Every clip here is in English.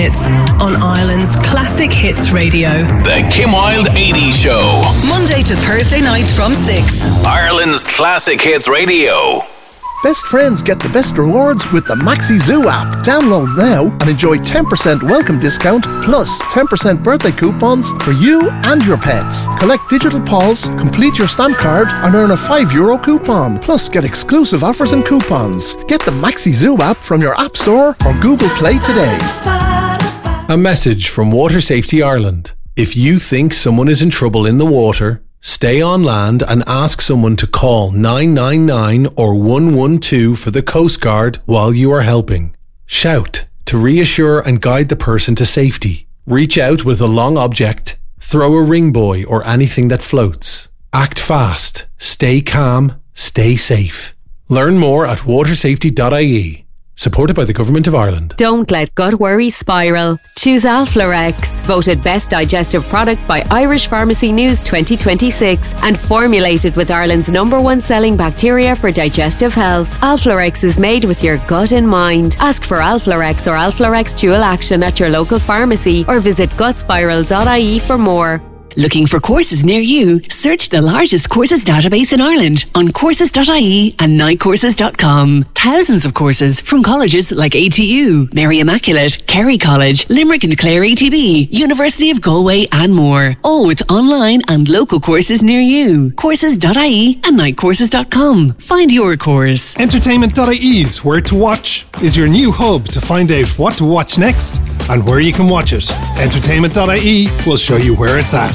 hits on Ireland's Classic Hits Radio. The Kim Wilde 80s Show. Monday to Thursday nights from 6. Ireland's Classic Hits Radio. Best friends get the best rewards with the Maxi Zoo app. Download now and enjoy 10% welcome discount plus 10% birthday coupons for you and your pets. Collect digital paws, complete your stamp card and earn a €5 coupon. Plus get exclusive offers and coupons. Get the Maxi Zoo app from your App Store or Google Play today. A message from Water Safety Ireland. If you think someone is in trouble in the water, stay on land and ask someone to call 999 or 112 for the Coast Guard while you are helping. Shout to reassure and guide the person to safety. Reach out with a long object. Throw a ring buoy or anything that floats. Act fast. Stay calm. Stay safe. Learn more at watersafety.ie. Supported by the Government of Ireland. Don't let gut worry spiral. Choose Alflorex, voted best digestive product by Irish Pharmacy News 2026 and formulated with Ireland's #1 selling bacteria for digestive health. Alflorex is made with your gut in mind. Ask for Alflorex or Alflorex Dual Action at your local pharmacy or visit gutspiral.ie for more. Looking for courses near you? Search the largest courses database in Ireland on courses.ie and nightcourses.com. Thousands of courses from colleges like ATU, Mary Immaculate, Kerry College, Limerick and Clare ETB, University of Galway and more. All with online and local courses near you. Courses.ie and nightcourses.com. Find your course. Entertainment.ie's Where to Watch is your new hub to find out what to watch next and where you can watch it. Entertainment.ie will show you where it's at.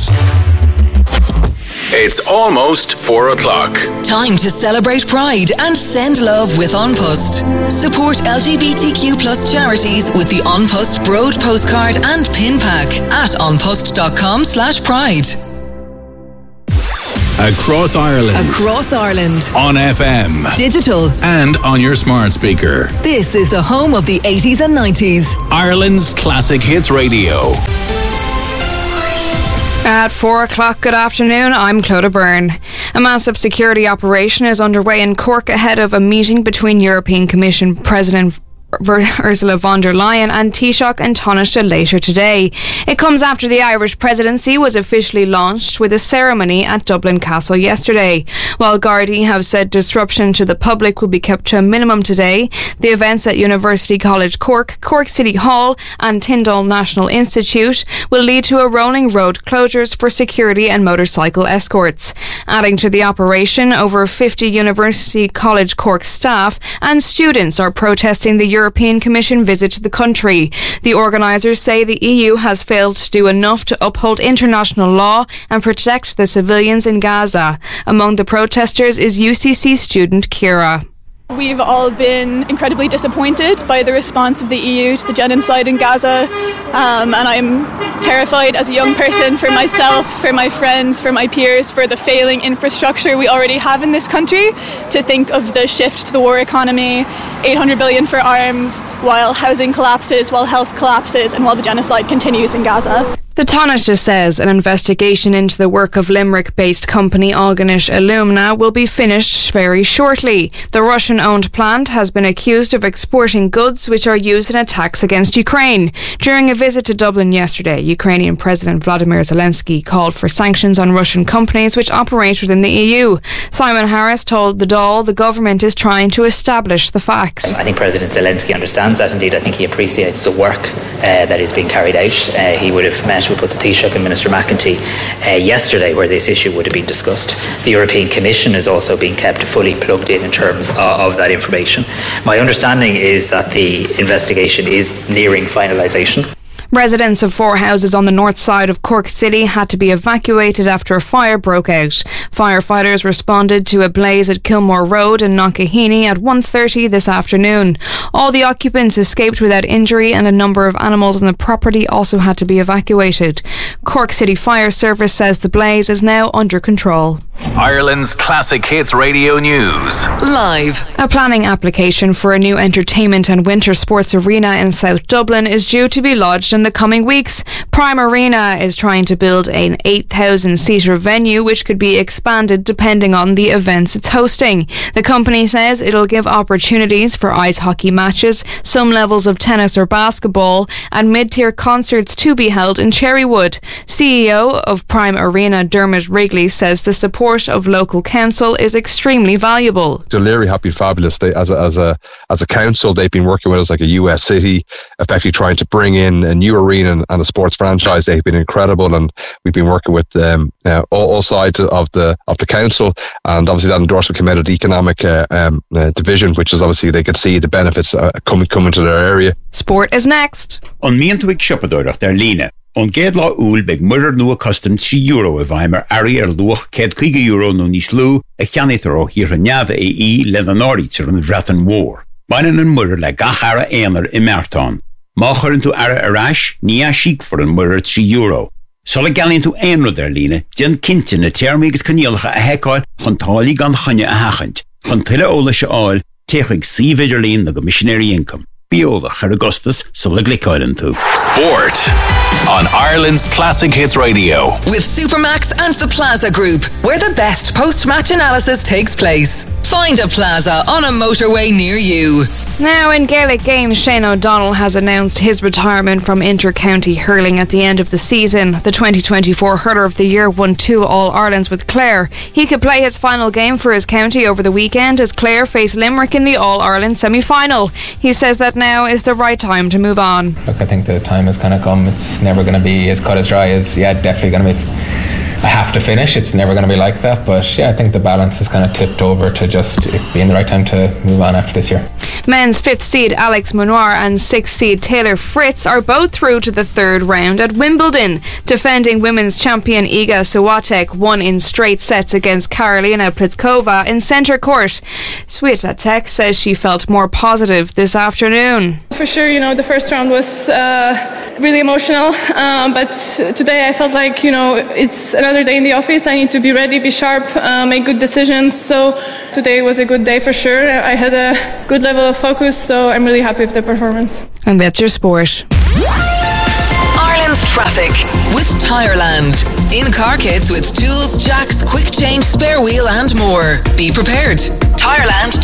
It's almost 4 o'clock. Time to celebrate Pride and send love with An Post. Support LGBTQ+ charities with the An Post Broad postcard and pin pack at anpost.com/pride. Across Ireland. Across Ireland. On FM. Digital. And on your smart speaker. This is the home of the 80s and 90s. Ireland's Classic Hits Radio. At 4 o'clock, good afternoon, I'm Clodagh Byrne. A massive security operation is underway in Cork ahead of a meeting between European Commission President Ursula von der Leyen and Taoiseach and Taoiseach later today. It comes after the Irish presidency was officially launched with a ceremony at Dublin Castle yesterday. While Gardaí have said disruption to the public will be kept to a minimum today, the events at University College Cork, Cork City Hall and Tyndall National Institute will lead to a rolling road closures for security and motorcycle escorts. Adding to the operation, over 50 University College Cork staff and students are protesting the European Commission visit to the country. The organisers say the EU has failed to do enough to uphold international law and protect the civilians in Gaza. Among the protesters is UCC student Kira. We've all been incredibly disappointed by the response of the EU to the genocide in Gaza, and I'm terrified as a young person for myself, for my friends, for my peers, for the failing infrastructure we already have in this country, to think of the shift to the war economy, 800 billion for arms, while housing collapses, while health collapses, and while the genocide continues in Gaza. The Taoiseach says an investigation into the work of Limerick-based company Alganish Alumna will be finished very shortly. The Russian-owned plant has been accused of exporting goods which are used in attacks against Ukraine. During a visit to Dublin yesterday, Ukrainian President Vladimir Zelensky called for sanctions on Russian companies which operate within the EU. Simon Harris told the Dáil the government is trying to establish the facts. I think President Zelensky understands that. Indeed, I think he appreciates the work that is being carried out. He would have met with both the Taoiseach and Minister McEntee yesterday where this issue would have been discussed. The European Commission is also being kept fully plugged in terms of that information. My understanding is that the investigation is nearing finalisation. Residents of 4 houses on the north side of Cork City had to be evacuated after a fire broke out. Firefighters responded to a blaze at Kilmore Road in Knockaheny at 1:30 this afternoon. All the occupants escaped without injury and a number of animals on the property also had to be evacuated. Cork City Fire Service says the blaze is now under control. Ireland's Classic Hits Radio News. Live. A planning application for a new entertainment and winter sports arena in South Dublin is due to be lodged in the coming weeks. Prime Arena is trying to build an 8,000-seater venue which could be expanded depending on the events it's hosting. The company says it'll give opportunities for ice hockey matches, some levels of tennis or basketball, and mid-tier concerts to be held in Cherrywood. CEO of Prime Arena, Dermot Wrigley, says the support of local council is extremely valuable. Deliri have been fabulous. They, as a council, they've been working with us like a US city, effectively trying to bring in a new arena and a sports franchise. They've been incredible, and we've been working with all sides of the council, and obviously that endorsement came out of the economic division, which is obviously they could see the benefits coming to their area. Sport is next. On mientwig shoppadorach der Line. On géad lá úl beag muirear nua custom €3 a bhaimar ari luach €50 no níos lú a cheannaítar ó hir a neamh le an áirítar an bhreatan mhór. Bainan an muirear le gachara éanar I Mertán. Má churann tú ara arás, ní a síc for an muirear €3. Sola galíonn tú éanrad der líne, dian cinnte na tearmaígus caníalacha a heicáil chun tálaí gan chunne a hachant. Chun tuile óla se áil, teachig sívidir lín na go missionary income. Biola Augustus sola glicáilann tú. Sport on Ireland's Classic Hits Radio. With Supermax and the Plaza Group, where the best post-match analysis takes place. Find a Plaza on a motorway near you. Now in Gaelic games, Shane O'Donnell has announced his retirement from inter-county hurling at the end of the season. The 2024 Hurler of the Year won 2 All-Irelands with Clare. He could play his final game for his county over the weekend as Clare face Limerick in the All-Ireland semi-final. He says that now is the right time to move on. Look, I think the time has kind of come. It's never going to be as cut as dry as, definitely going to be, I have to finish. It's never going to be like that. But I think the balance is kind of tipped over to just it being the right time to move on after this year. Men's 5th seed Alex Manoir and 6th seed Taylor Fritz are both through to the 3rd round at Wimbledon. Defending women's champion Iga Swiatek won in straight sets against Karolina Pliskova in centre court. Swiatek says she felt more positive this afternoon. For sure, the first round was really emotional, but today I felt like, it's another day in the office. I need to be ready, be sharp, make good decisions. So today was a good day for sure. I had a good level of focus, so I'm really happy with the performance. And that's your sport. Ireland's traffic with Tireland. In car kits with tools, jacks, quick change, spare wheel and more. Be prepared. Tireland.ie